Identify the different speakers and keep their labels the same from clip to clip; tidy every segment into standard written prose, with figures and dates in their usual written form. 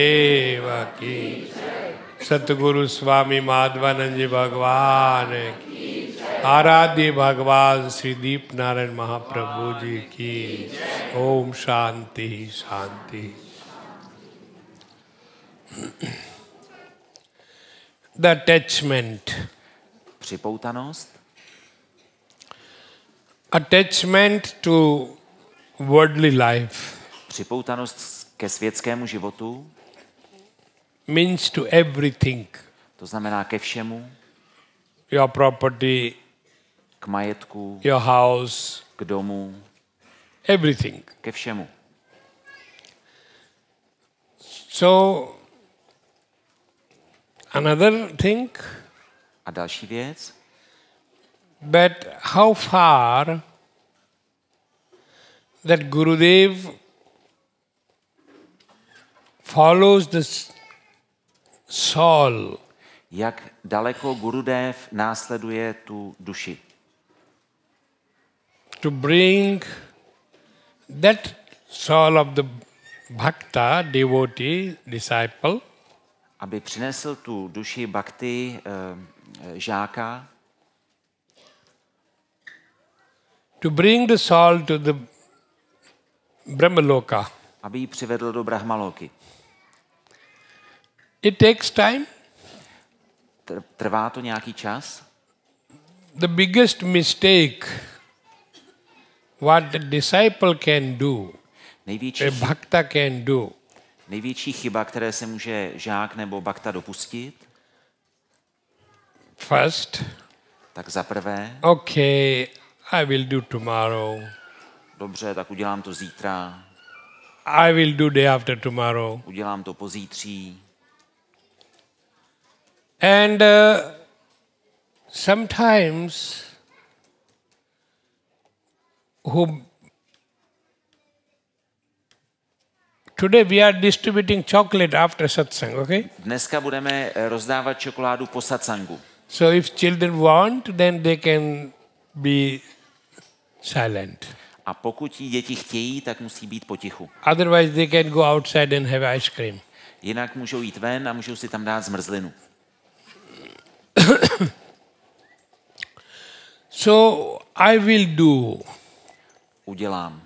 Speaker 1: देवा की सतगुरु स्वामी माधवानंद जी भगवान की आराध्य भगवान श्री दीप नारायण महाप्रभु जी की ओम शांति शांति. The attachment.
Speaker 2: Připoutanost.
Speaker 1: Attachment to worldly life.
Speaker 2: Připoutanost ke světskému životu.
Speaker 1: Means to everything.
Speaker 2: To znamená ke všemu.
Speaker 1: Your property.
Speaker 2: K majetku.
Speaker 1: Your house.
Speaker 2: K domu.
Speaker 1: Everything.
Speaker 2: Ke všemu.
Speaker 1: So, another thing.
Speaker 2: A další věc.
Speaker 1: But how far that Gurudev follows the soul.
Speaker 2: Jak daleko Gurudev následuje tu duši.
Speaker 1: To bring that soul of the bhakta, devotee, disciple.
Speaker 2: Aby přinesl tu duši bhakti, žáka.
Speaker 1: To bring the soul to the Brahmaloka.
Speaker 2: Aby ji přivedl do Brahmaloky.
Speaker 1: It takes time.
Speaker 2: Trvá to nějaký čas.
Speaker 1: The biggest mistake what the disciple can do, a bhakta can do.
Speaker 2: Největší chyba, které se může žák nebo bhakta dopustit.
Speaker 1: First.
Speaker 2: Tak za prvé.
Speaker 1: Okay, I will do tomorrow.
Speaker 2: Dobře, tak udělám to zítra.
Speaker 1: I will do day after tomorrow.
Speaker 2: Udělám to pozítří.
Speaker 1: And sometimes today we are distributing chocolate after satsang, okay?
Speaker 2: Dneska budeme rozdávat čokoládu po satsangu.
Speaker 1: So if children want, then they can be silent.
Speaker 2: A pokud děti chtějí, tak musí být potichu.
Speaker 1: Otherwise they can go outside and have ice cream.
Speaker 2: Jinak můžou jít ven a můžou si tam dát zmrzlinu.
Speaker 1: So I will do.
Speaker 2: Udělám.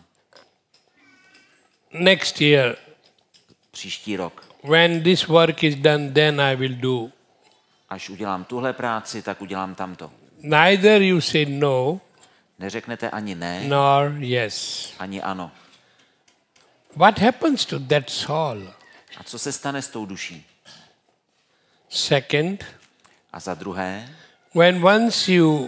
Speaker 1: Next year.
Speaker 2: Příští rok.
Speaker 1: When this work is done, then I will do.
Speaker 2: Až udělám tuhle práci, tak udělám tamto.
Speaker 1: Neither you say no.
Speaker 2: Neřeknete ani ne.
Speaker 1: Nor yes.
Speaker 2: Ani ano.
Speaker 1: What happens to that soul?
Speaker 2: A co se stane s tou duší?
Speaker 1: Second.
Speaker 2: A za druhé.
Speaker 1: When once you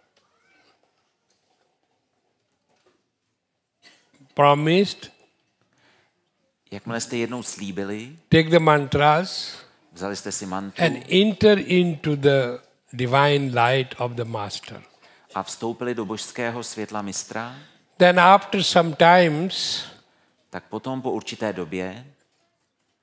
Speaker 1: promised,
Speaker 2: jakmile jste jednou slíbili,
Speaker 1: take the mantras,
Speaker 2: vzali jste si mantru
Speaker 1: and enter into the divine light of the master.
Speaker 2: A vstoupili do božského světla mistra,
Speaker 1: then after some times,
Speaker 2: tak potom po určité době